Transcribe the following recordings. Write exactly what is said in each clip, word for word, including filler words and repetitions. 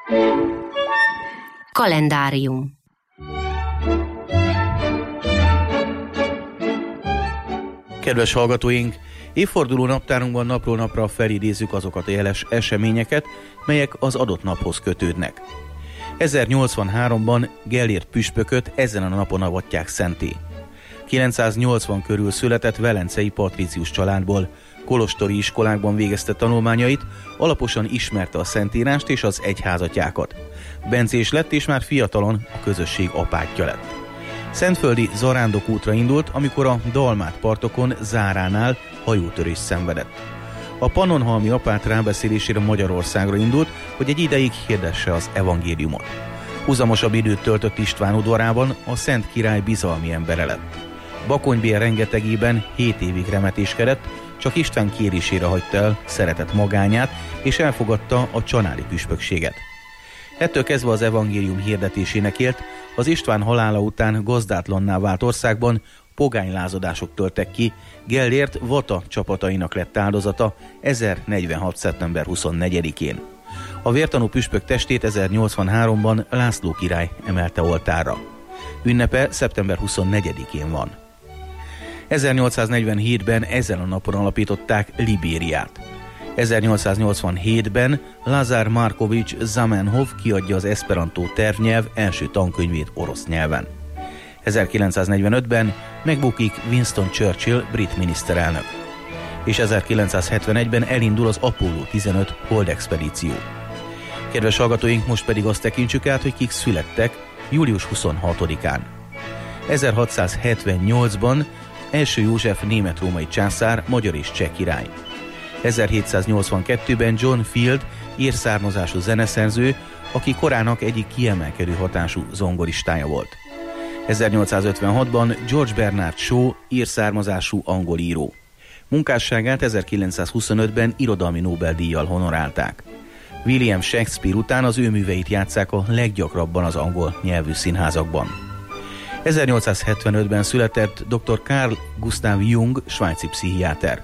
Kalendárium. Kedves hallgatóink, évforduló naptárunkban napról napra felidézzük azokat a jeles eseményeket, melyek az adott naphoz kötődnek. ezernyolcvanháromban Gellért püspököt ezen a napon avatják szentté. kilencszáznyolcvan körül született velencei patricius családból, kolostori iskolákban végezte tanulmányait, alaposan ismerte a szentírást és az egyházatyákat. bencés lett, és már fiatalon a közösség apátja lett. Szentföldi zarándokútra indult, amikor a Dalmát partokon Záránál hajótörést szenvedett. A pannonhalmi apát rábeszélésére Magyarországra indult, hogy egy ideig hirdesse az evangéliumot. Huzamosabb időt töltött István udvarában, a Szent Király bizalmi embere lett. Bakonybél rengetegében hét évig remetéskedett, csak István kérésére hagyta el szeretett magányát, és elfogadta a csanádi püspökséget. Ettől kezdve az evangélium hirdetésének élt, az István halála után gazdátlanná vált országban pogánylázadások törtek ki, Gellért vata csapatainak lett áldozata ezernegyvenhat. szeptember huszonnegyedikén. A vértanú püspök testét ezernyolcvanháromban László király emelte oltárra. Ünnepe szeptember huszonnegyedikén van. ezernyolcszáznegyvenhétben ezen a napon alapították Libériát. ezernyolcszáznyolcvanhétben Lazar Markovics Zamenhof kiadja az eszperantó tervnyelv első tankönyvét orosz nyelven. ezerkilencszáznegyvenötben megbukik Winston Churchill brit miniszterelnök. És ezerkilencszázhetvenegyben elindul az Apollo tizenöt holdexpedíció. Kedves hallgatóink, most pedig azt tekintsük át, hogy kik születtek július huszonhatodikán. ezerhatszázhetvennyolcban első József német-római császár, magyar és cseh király. ezerhétszáznyolcvankettőben John Field ír származású zeneszerző, aki korának egyik kiemelkedő hatású zongoristája volt. ezernyolcszázötvenhatban George Bernard Shaw ír származású angol író. Munkásságát ezerkilencszázhuszonötben irodalmi Nobel-díjjal honorálták. William Shakespeare után az ő műveit játsszák a leggyakrabban az angol nyelvű színházakban. ezernyolcszázhetvenötben született dr. Carl Gustav Jung, svájci pszichiáter.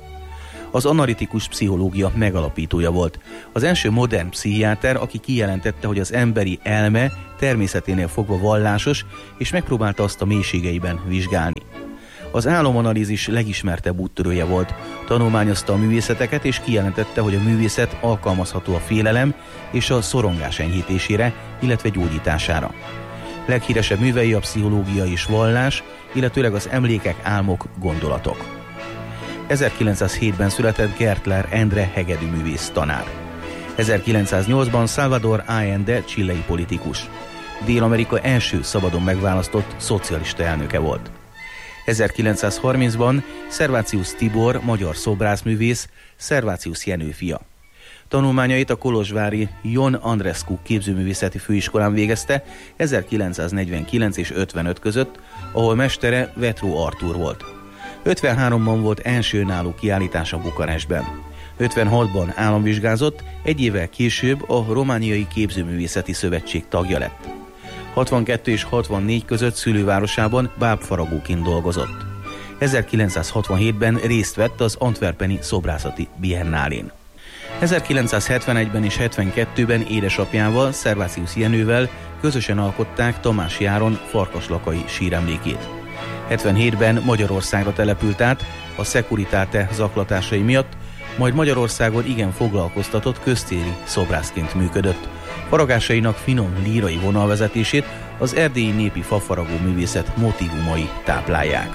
Az analitikus pszichológia megalapítója volt. Az első modern pszichiáter, aki kijelentette, hogy az emberi elme természeténél fogva vallásos, és megpróbálta azt a mélységeiben vizsgálni. Az álomanalízis legismertebb úttörője volt. Tanulmányozta a művészeteket, és kijelentette, hogy a művészet alkalmazható a félelem és a szorongás enyhítésére, illetve gyógyítására. Leghíresebb művei a pszichológia és vallás, illetőleg az emlékek, álmok, gondolatok. ezerkilencszázhétben született Gertler Endre hegedűművész tanár. ezerkilencszáznyolcban Salvador Allende chilei politikus. Dél-Amerika első szabadon megválasztott szocialista elnöke volt. ezerkilencszázharmincban Szervácius Tibor, magyar szobrászművész, Szervácius Jenő fia. Tanulmányait a kolozsvári Ion Andrescu képzőművészeti főiskolán végezte ezerkilencszáznegyvenkilenc és ötvenöt között, ahol mestere Vetró Artúr volt. ötvenháromban volt első önálló kiállítása Bukarestben. ötvenhatban államvizsgázott, egy évvel később a Romániai Képzőművészeti Szövetség tagja lett. hatvankettő és hatvannégy között szülővárosában bábfaragóként dolgozott. ezerkilencszázhatvanhétben részt vett az antwerpeni szobrászati biennálén. ezerkilencszázhetvenegyben és hetvenkettőben édesapjával, Szervácius Jenővel közösen alkották Tamási Áron Farkaslakai síremlékét. hetvenhétben Magyarországra települt át a Securitate zaklatásai miatt, majd Magyarországon igen foglalkoztatott köztéri szobrászként működött. Faragásainak finom lírai vonalvezetését az erdélyi népi fafaragó művészet motívumai táplálják.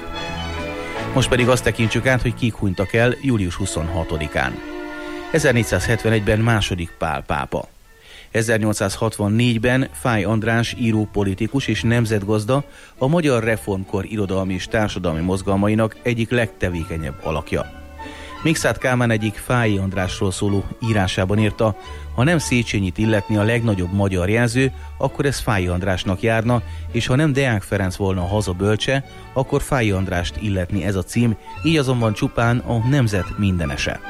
Most pedig azt tekintsük át, hogy kik hunytak el július huszonhatodikán. ezernégyszázhetvenegyben második Pál pápa. ezernyolcszázhatvannégyben Fáy András író, politikus és nemzetgazda, a magyar reformkor irodalmi és társadalmi mozgalmainak egyik legtevékenyebb alakja. Mikszáth Kálmán egyik Fáy Andrásról szóló írásában írta: ha nem Széchenyit illetni a legnagyobb magyar jelző, akkor ez Fáy Andrásnak járna, és ha nem Deák Ferenc volna a haza bölcse, akkor Fáy Andrást illetni ez a cím, így azonban csupán a nemzet mindenese.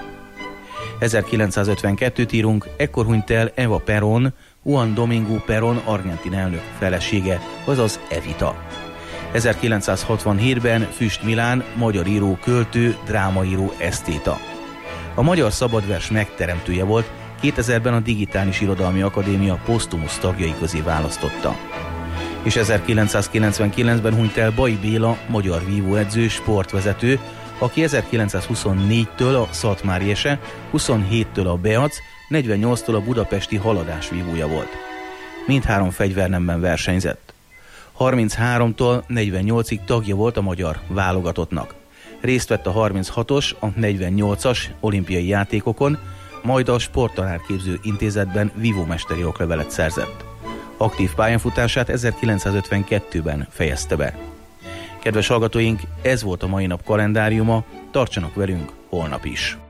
ezerkilencszázötvenkettőt írunk, ekkor hunyt el Eva Perón, Juan Domingo Perón argentin elnök felesége, azaz Evita. ezerkilencszázhatvanhétben Füst Milán, magyar író, költő, drámaíró, esztéta. A magyar szabadvers megteremtője volt, kétezerben a Digitális Irodalmi Akadémia posztumusz tagjai közé választotta. És ezerkilencszázkilencvenkilencben hunyt el Bai Béla, magyar vívóedző, sportvezető, aki ezerkilencszázhuszonnégytől a Szatmári Ese, huszonhéttől a Beac, negyvennyolctól a budapesti Haladás vívója volt. Mindhárom fegyvernemben versenyzett. harmincháromtól negyvennyolcig tagja volt a magyar válogatottnak. Részt vett a harminchatos, a negyvennyolcas olimpiai játékokon, majd a Sporttanárképző Intézetben vívómesteri oklevelet szerzett. Aktív pályafutását ezerkilencszázötvenkettőben fejezte be. Kedves hallgatóink, ez volt a mai nap kalendáriuma, tartsanak velünk holnap is!